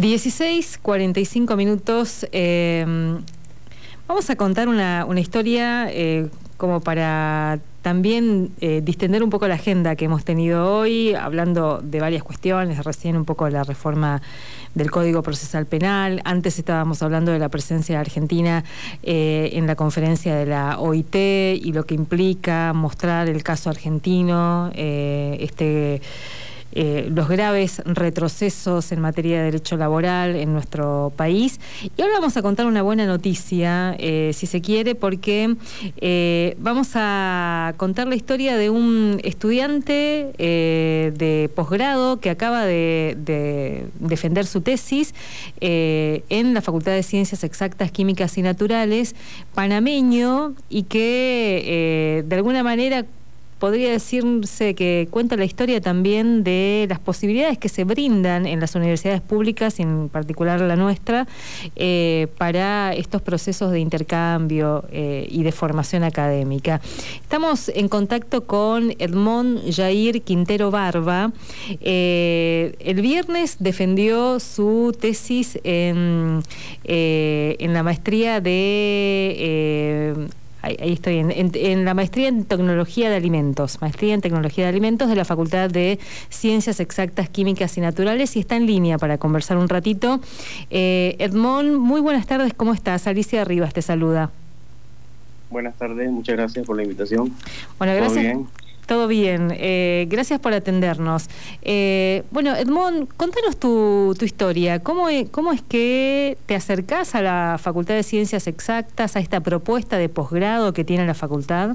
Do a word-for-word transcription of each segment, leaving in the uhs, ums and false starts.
dieciséis, cuarenta y cinco minutos. Eh, vamos a contar una, una historia eh, como para también eh, distender un poco la agenda que hemos tenido hoy, hablando de varias cuestiones, recién un poco de la reforma del Código Procesal Penal. Antes estábamos hablando de la presencia de Argentina eh, en la conferencia de la O I T y lo que implica mostrar el caso argentino, eh, este... Eh, los graves retrocesos en materia de derecho laboral en nuestro país. Y ahora vamos a contar una buena noticia, eh, si se quiere, porque eh, vamos a contar la historia de un estudiante eh, de posgrado que acaba de, de defender su tesis eh, en la Facultad de Ciencias Exactas, Químicas y Naturales, panameño, y que eh, de alguna manera podría decirse que cuenta la historia también de las posibilidades que se brindan en las universidades públicas, y en particular la nuestra, eh, para estos procesos de intercambio eh, y de formación académica. Estamos en contacto con Edmond Jair Quintero Barba. Eh, el viernes defendió su tesis en, eh, en la maestría de... Eh, Ahí, ahí estoy, en, en, en la maestría en Tecnología de Alimentos, maestría en Tecnología de Alimentos de la Facultad de Ciencias Exactas, Químicas y Naturales, y está en línea para conversar un ratito. Eh, Edmond, muy buenas tardes, ¿cómo estás? Alicia Rivas te saluda. Buenas tardes, muchas gracias por la invitación. Bueno, gracias. ¿Todo bien? Todo bien, eh, gracias por atendernos. Eh, bueno, Edmond, contanos tu, tu historia. ¿Cómo es, ¿Cómo es que te acercás a la Facultad de Ciencias Exactas, a esta propuesta de posgrado que tiene la facultad?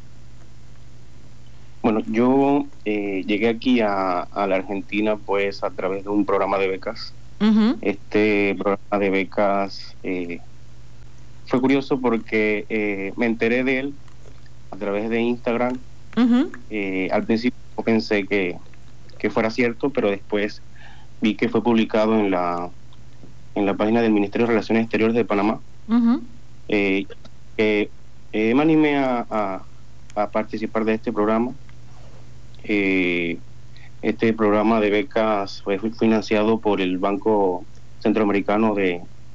Bueno, yo eh, llegué aquí a, a la Argentina pues a través de un programa de becas. Uh-huh. Este programa de becas eh, fue curioso porque eh, me enteré de él a través de Instagram. Uh-huh. Eh, al principio pensé que, que fuera cierto, pero después vi que fue publicado en la en la página del Ministerio de Relaciones Exteriores de Panamá. Uh-huh. eh, eh, eh, me animé a, a, a participar de este programa. Eh, este programa de becas fue financiado por el Banco Centroamericano de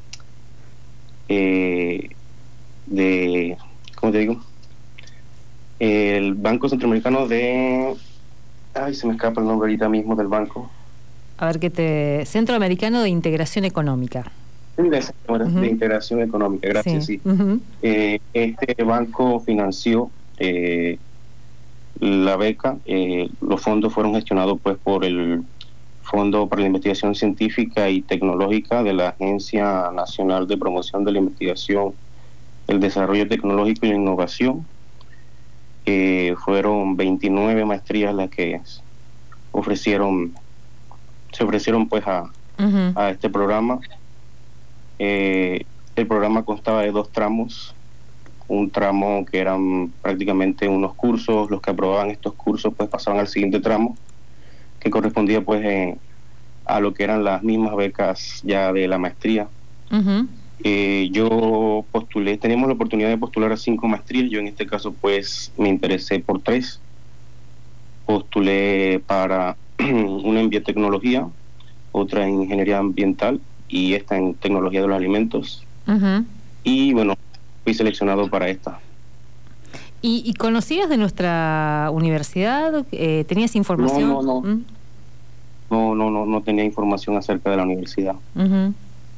eh, de ¿cómo te digo? El Banco Centroamericano de... Ay, se me escapa el nombre ahorita mismo del banco. A ver, ¿qué te... Centroamericano de Integración Económica. De, de uh-huh. Integración Económica, gracias, sí. sí. Uh-huh. Eh, este banco financió eh, la beca. Eh, los fondos fueron gestionados pues por el Fondo para la Investigación Científica y Tecnológica de la Agencia Nacional de Promoción de la Investigación, el Desarrollo Tecnológico y la Innovación. Eh, fueron veintinueve maestrías las que ofrecieron se ofrecieron pues a, uh-huh. a este programa. Eh, el programa constaba de dos tramos, un tramo que eran prácticamente unos cursos. Los que aprobaban estos cursos pues pasaban al siguiente tramo, que correspondía pues eh, a lo que eran las mismas becas ya de la maestría. Uh-huh. Eh, yo postulé, teníamos la oportunidad de postular a cinco maestrías. Yo en este caso pues me interesé por tres. Postulé para una en biotecnología, otra en ingeniería ambiental y esta en tecnología de los alimentos. Uh-huh. Y bueno, fui seleccionado para esta. ¿Y, y conocías de nuestra universidad? Eh, ¿Tenías información? No, no, no. ¿Mm? no, no, no, no tenía información acerca de la universidad. Uh-huh.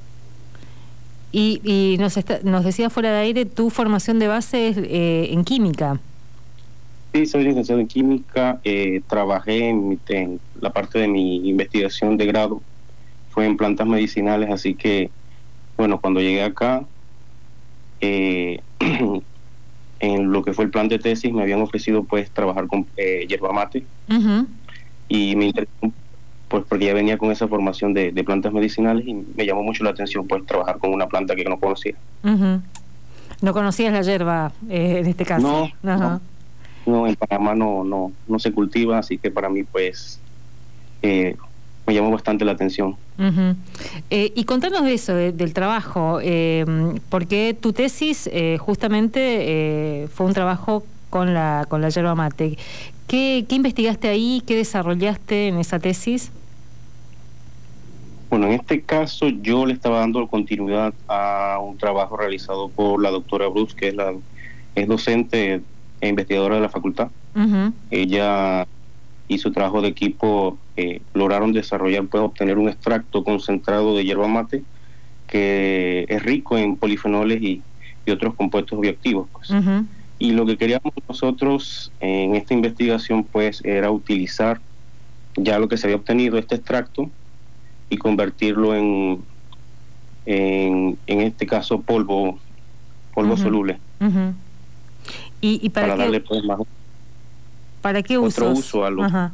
Y, y nos, está, nos decía fuera de aire, tu formación de base es eh, en química. Sí, soy licenciado en química. Eh, trabajé en, en la parte de mi investigación de grado, fue en plantas medicinales, así que, bueno, cuando llegué acá, eh, en lo que fue el plan de tesis, me habían ofrecido pues trabajar con eh, yerba mate. Uh-huh. Y me interesó pues porque ya venía con esa formación de, de plantas medicinales y me llamó mucho la atención pues trabajar con una planta que no conocía. Uh-huh. ¿No conocías la yerba eh, en este caso? No, uh-huh. no, no, en Panamá no, no, no se cultiva, así que para mí pues eh, me llamó bastante la atención. Uh-huh. Eh, y contanos de eso, de, del trabajo, eh, porque tu tesis eh, justamente eh, fue un trabajo con la, con la yerba mate. ¿Qué, ¿Qué investigaste ahí? ¿Qué desarrollaste en esa tesis? Bueno, Bueno, en este caso yo le estaba dando continuidad a un trabajo realizado por la doctora Bruce, que es, la, es docente e investigadora de la facultad. Uh-huh. Ella y su trabajo de equipo eh, lograron desarrollar, pues obtener un extracto concentrado de yerba mate que es rico en polifenoles y, y otros compuestos bioactivos. Pues. Uh-huh. Y lo que queríamos nosotros en esta investigación pues era utilizar ya lo que se había obtenido, este extracto, y convertirlo en, en, en este caso, polvo, polvo uh-huh. soluble. Uh-huh. ¿Y, y para, para qué, darle pues más ¿para qué otro usos? uso a lo uh-huh.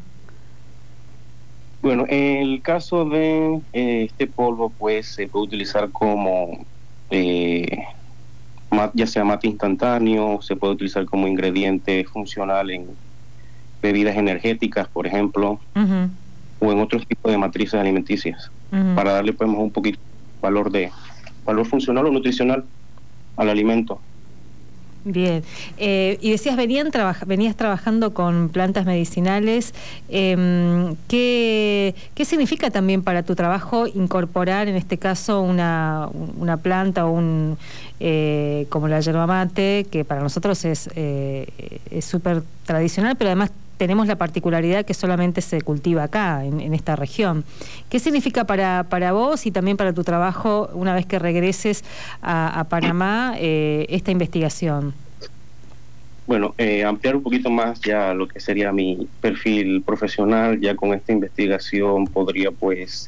Bueno, en el caso de eh, este polvo, pues se puede utilizar como eh, ya sea mate instantáneo, se puede utilizar como ingrediente funcional en bebidas energéticas, por ejemplo, uh-huh. o en otros tipos de matrices alimenticias, uh-huh. para darle pues un poquito valor de valor funcional o nutricional al alimento. Bien, eh, y decías, venían traba- venías trabajando con plantas medicinales. Eh, ¿qué, ¿Qué significa también para tu trabajo incorporar, en este caso, una, una planta o un eh, como la yerba mate, que para nosotros es eh, es súper tradicional, pero además tenemos la particularidad que solamente se cultiva acá, en, en esta región? ¿Qué significa para, para vos y también para tu trabajo, una vez que regreses a, a Panamá, eh, esta investigación? Bueno, eh, ampliar un poquito más ya lo que sería mi perfil profesional. Ya con esta investigación podría pues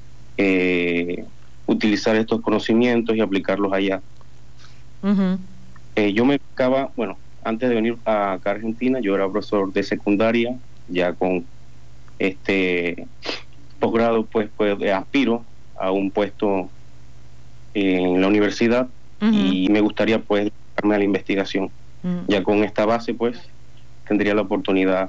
eh, utilizar estos conocimientos y aplicarlos allá. Uh-huh. Eh, yo me acaba, bueno, antes de venir a acá a Argentina, yo era profesor de secundaria, ya con este posgrado, pues, pues aspiro a un puesto en la universidad. Uh-huh. Y me gustaría, pues, dedicarme a la investigación. Uh-huh. Ya con esta base, pues, tendría la oportunidad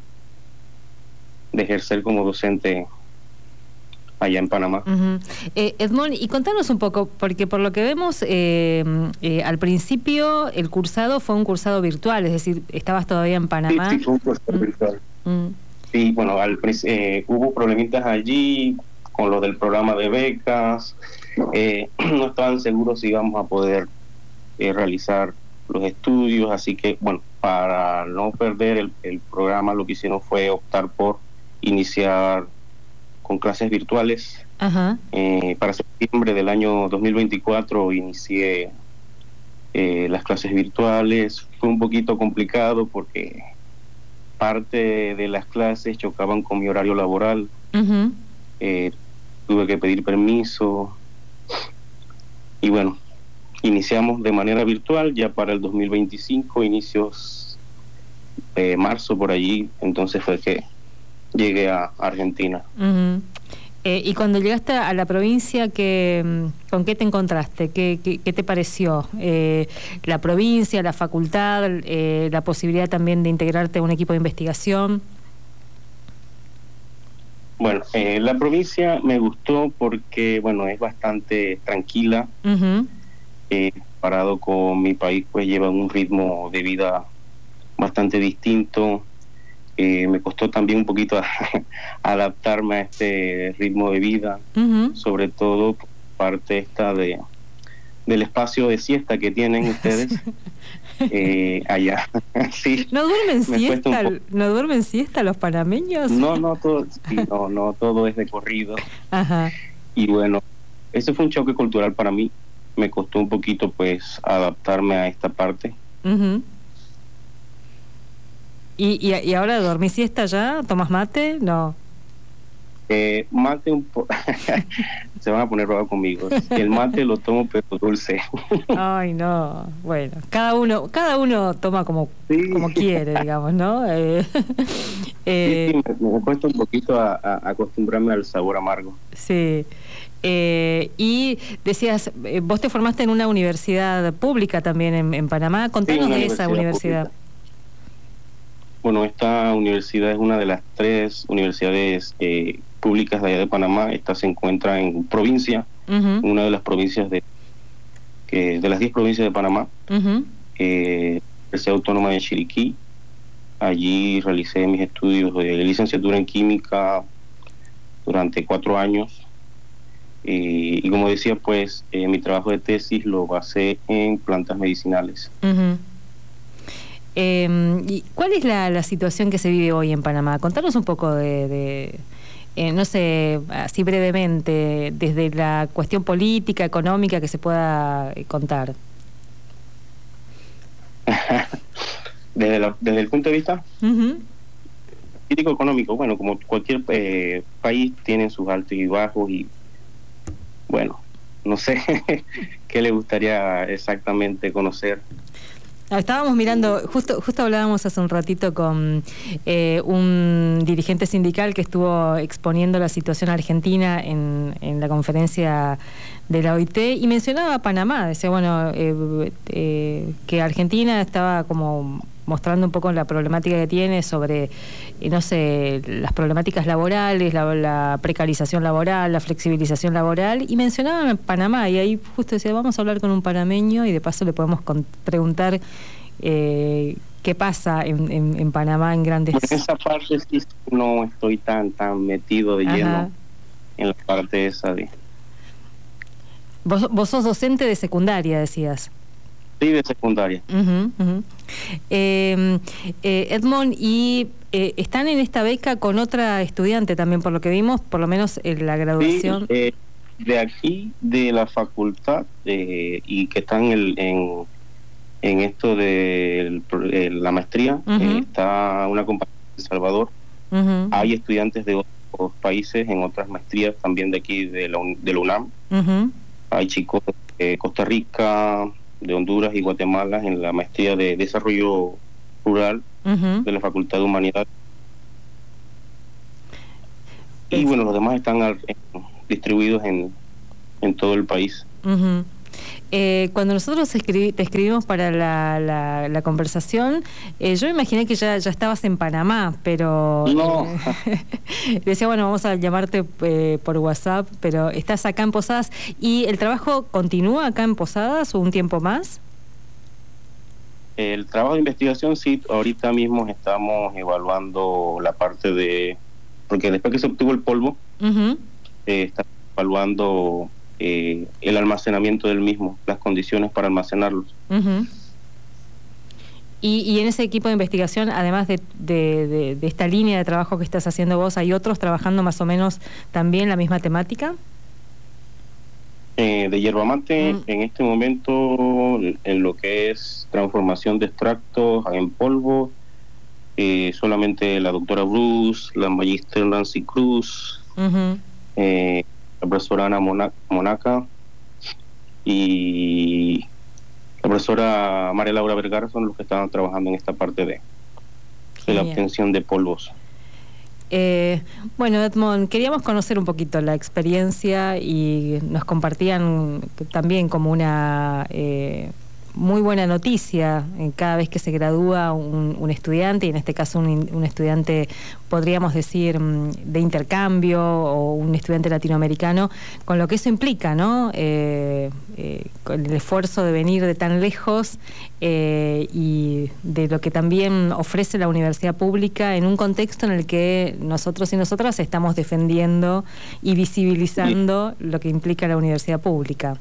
de ejercer como docente allá en Panamá. Uh-huh. eh, Edmond, y contanos un poco, porque por lo que vemos, eh, eh, al principio el cursado fue un cursado virtual, es decir, estabas todavía en Panamá. Sí, sí, fue un cursado uh-huh. virtual. Uh-huh. Sí, bueno, al, eh, hubo problemitas allí con lo del programa de becas, eh, no estaban seguros si íbamos a poder eh, realizar los estudios, así que, bueno, para no perder el, el programa, lo que hicieron fue optar por iniciar con clases virtuales. Uh-huh. Eh, para septiembre del año dos mil veinticuatro inicié eh, las clases virtuales. Fue un poquito complicado porque parte de las clases chocaban con mi horario laboral. Uh-huh. Eh, tuve que pedir permiso y bueno, iniciamos de manera virtual ya para el dos mil veinticinco, inicios de marzo por allí, entonces fue que llegué a Argentina. Uh-huh. eh, y cuando llegaste a la provincia, ¿qué, ¿con qué te encontraste? ¿Qué, qué, qué te pareció? Eh, la provincia, la facultad, eh, la posibilidad también de integrarte a un equipo de investigación. Bueno, eh, la provincia me gustó porque, bueno, es bastante tranquila. Uh-huh. Eh, comparado con mi país, pues lleva un ritmo de vida bastante distinto. Eh, me costó también un poquito a, a adaptarme a este ritmo de vida, uh-huh. sobre todo por parte esta de del espacio de siesta que tienen ustedes eh, allá. Sí, ¿No duermen siesta? ¿No duermen siesta los panameños? No, no todo, sí, no, no todo es de corrido. Ajá. Y bueno, ese fue un choque cultural para mí. Me costó un poquito, pues, adaptarme a esta parte. Uh-huh. ¿Y, y, ¿Y ahora dormís siesta ya? ¿Tomas mate? No. Eh, mate un poco. Se van a poner bravos conmigo. El mate lo tomo, pero dulce. Ay, no. Bueno, cada uno cada uno toma como, sí. como quiere, digamos, ¿no? Eh, eh, sí, sí, me, me cuesta un poquito a, a acostumbrarme al sabor amargo. Sí. Eh, y decías, eh, vos te formaste en una universidad pública también en, en Panamá. Contanos sí, de esa universidad. Pública. Bueno, esta universidad es una de las tres universidades eh, públicas de allá de Panamá. Esta se encuentra en provincia, uh-huh. una de las provincias de que de las diez provincias de Panamá, uh-huh. eh, Universidad Autónoma de Chiriquí. Allí realicé mis estudios de licenciatura en química durante cuatro años. Y, y como decía, pues eh, mi trabajo de tesis lo basé en plantas medicinales. Uh-huh. eh, ¿y cuál es la, la situación que se vive hoy en Panamá? Contanos un poco de, de eh, no sé, así brevemente, desde la cuestión política, económica que se pueda contar. desde, la, desde el punto de vista Uh-huh. político económico, bueno, como cualquier eh, país tiene sus altos y bajos, y bueno, no sé qué le gustaría exactamente conocer. Estábamos mirando, justo justo hablábamos hace un ratito con eh, un dirigente sindical que estuvo exponiendo la situación argentina en, en la conferencia de la O I T y mencionaba a Panamá, decía, bueno, eh, eh, que Argentina estaba como mostrando un poco la problemática que tiene sobre, eh, no sé, las problemáticas laborales, la, la precarización laboral, la flexibilización laboral, y mencionaban a Panamá, y ahí justo decía, vamos a hablar con un panameño y de paso le podemos con, preguntar eh, qué pasa en, en, en Panamá en grandes... Por esa parte sí no estoy tan, tan metido de Ajá. lleno en la parte esa de... Vos, vos sos docente de secundaria, decías. Sí, de secundaria. Uh-huh, uh-huh. Eh, eh, Edmond, ¿y eh, están en esta beca con otra estudiante también, por lo que vimos, por lo menos en la graduación? Sí, eh, de aquí, de la facultad, eh, y que están en, el, en, en esto de el, la maestría, uh-huh. eh, está una compañía de El Salvador. Uh-huh. Hay estudiantes de otros países en otras maestrías también de aquí, de la, de la UNAM. Uh-huh. Hay chicos de Costa Rica, de Honduras y Guatemala en la maestría de Desarrollo Rural uh-huh. de la Facultad de Humanidades. Y bueno, los demás están al, en, distribuidos en, en todo el país. Uh-huh. Eh, cuando nosotros escribi- te escribimos para la, la, la conversación, eh, yo me imaginé que ya, ya estabas en Panamá, pero... No. Eh, decía, bueno, vamos a llamarte eh, por WhatsApp, pero estás acá en Posadas. ¿Y el trabajo continúa acá en Posadas o un tiempo más? El trabajo de investigación, sí, ahorita mismo estamos evaluando la parte de... Porque después que se obtuvo el polvo, uh-huh. eh, estamos evaluando... Eh, el almacenamiento del mismo, las condiciones para almacenarlos. Uh-huh. y, y en ese equipo de investigación, además de, de, de, de esta línea de trabajo que estás haciendo vos, ¿hay otros trabajando más o menos también la misma temática? Eh, de yerba mate, uh-huh. en este momento, en lo que es transformación de extractos en polvo, eh, solamente la doctora Bruce, la magíster Nancy Cruz, uh-huh. eh, la profesora Ana Monaca y la profesora María Laura Vergara son los que estaban trabajando en esta parte de, de la obtención de polvos. Eh, bueno, Edmond, queríamos conocer un poquito la experiencia y nos compartían también como una... Eh, muy buena noticia eh, cada vez que se gradúa un, un estudiante, y en este caso un, un estudiante, podríamos decir, de intercambio o un estudiante latinoamericano, con lo que eso implica, ¿no? Eh, eh, con el esfuerzo de venir de tan lejos eh, y de lo que también ofrece la universidad pública en un contexto en el que nosotros y nosotras estamos defendiendo y visibilizando sí. lo que implica la universidad pública.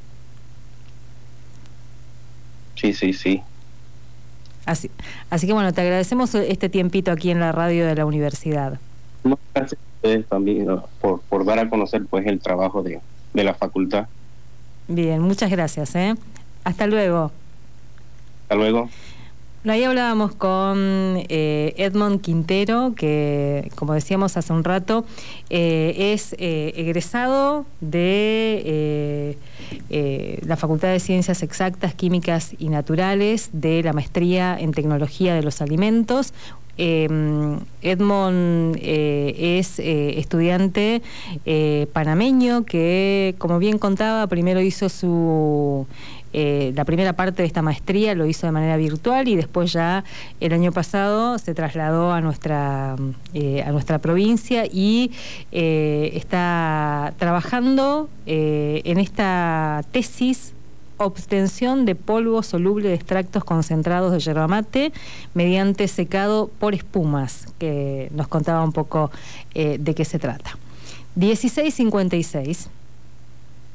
Sí, sí, sí. Así, así que bueno, te agradecemos este tiempito aquí en la radio de la universidad. No, gracias a ustedes también ¿no? por, por dar a conocer pues el trabajo de, de la facultad. Bien, muchas gracias. ¿eh? Hasta luego. Hasta luego. Ahí hablábamos con eh, Edmond Quintero, que, como decíamos hace un rato, eh, es eh, egresado de eh, eh, la Facultad de Ciencias Exactas, Químicas y Naturales, de la Maestría en Tecnología de los Alimentos. Eh, Edmond eh, es eh, estudiante eh, panameño que, como bien contaba, primero hizo su... Eh, la primera parte de esta maestría lo hizo de manera virtual y después ya el año pasado se trasladó a nuestra, eh, a nuestra provincia y eh, está trabajando eh, en esta tesis obtención de polvo soluble de extractos concentrados de yerba mate mediante secado por espumas, que nos contaba un poco eh, de qué se trata. dieciséis cincuenta y seis